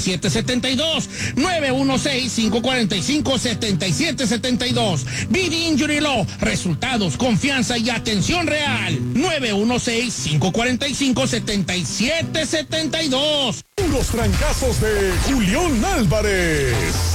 916-545-7772. 916-545-7772. BD Injury Law. Resultados, confianza y atención real. 916-545-7772. Los trancazos de Julián Álvarez.